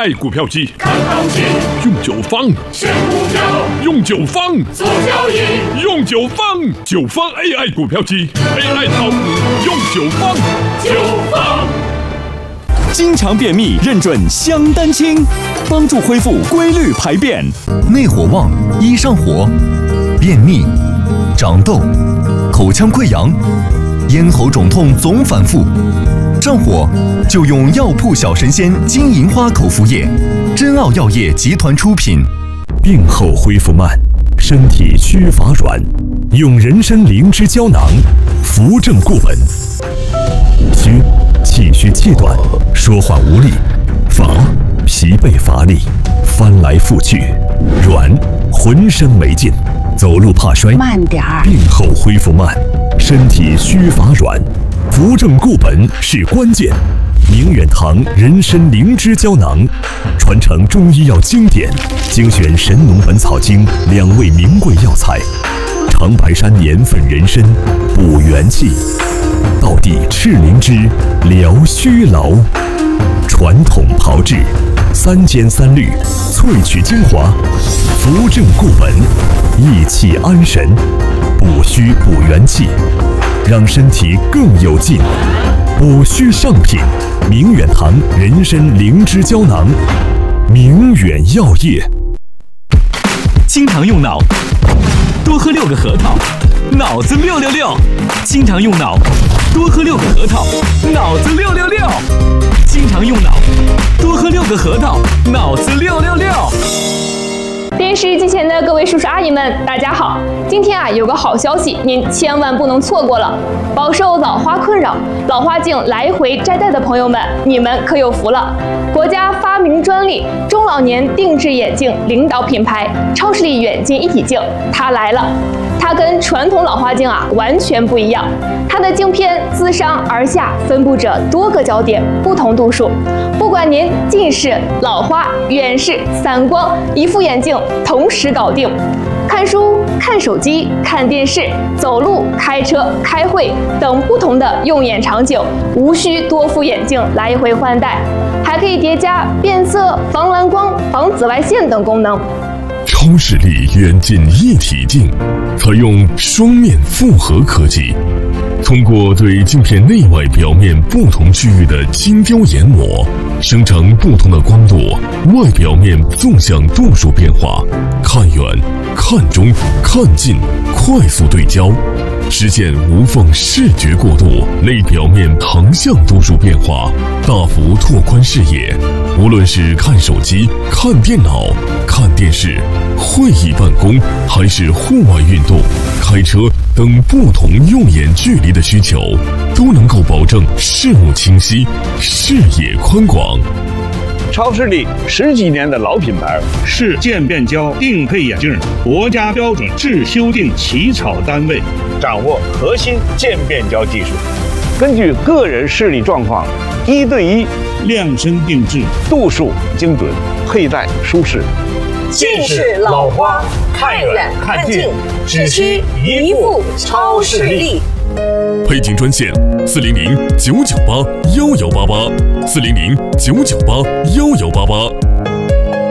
AI 股票机， 看行情， 用九方选股票， 用九方做交易， 用九方AI 股票机 ，AI 炒股用九方。 经常便秘认准香丹清，帮助恢复规律排便。 内火旺，易上火，便秘、长痘、口腔溃疡、咽喉肿痛总反复，上火就用药铺小神仙金银花口服液，真奥药业集团出品。 病后恢复慢，身体虚乏软，用人参灵芝胶囊，扶正固本。虚，气虚气短，说话无力；乏，疲惫乏力，翻来覆去；软，浑身没劲，走路怕摔。 慢点儿。 病后恢复慢，身体虚乏软，扶正固本是关键。明远堂人参灵芝胶囊，传承中医药经典，精选《神农本草经》2味名贵药材，长白山年份人参补元气，道地赤灵芝疗虚劳，传统炮制3煎3滤，萃取精华，扶正固本，益气安神，补虚补元气，让身体更有劲。补虚上品，明远堂人参灵芝胶囊，明远药业。 经常用脑，多喝6个核桃，脑子666。经常用脑，多喝6个核桃，脑子666。经常用脑，多喝6个核桃，脑子666。 电视机前的各位叔叔阿姨们，大家好！今天有个好消息，您千万不能错过了。饱受老花困扰、老花镜来回摘戴的朋友们，你们可有福了！国家发明专利中老年定制眼镜领导品牌超视力远近一体镜，它来了。它跟传统老花镜完全不一样，它的镜片自上而下分布着多个焦点，不同度数。不管您近视、老花、远视、散光，一副眼镜同时搞定。看书、看手机、看电视、走路、开车、开会等不同的用眼场景，无需多副眼镜来回换代，还可以叠加变色、防蓝光、防紫外线等功能。 超视力远近一体镜采用双面复合科技，通过对镜片内外表面不同区域的精雕研磨，生成不同的光度、外表面纵向度数变化，看远、看中、看近快速对焦，实现无缝视觉过渡，内表面横向度数变化，大幅拓宽视野。无论是看手机、看电脑、看电视、会议办公，还是户外运动、开车等不同用眼距离的需求，都能够保证视物清晰、视野宽广。 超视力10几年的老品牌， 是渐变焦定配眼镜国家标准制修订起草单位， 掌握核心渐变焦技术，根据个人视力状况1对1 量身定制， 度数精准，佩戴舒适。 近视、老花，看远看近，只需一副超视力。 配镜专线：400-998-1188，400-998-1188。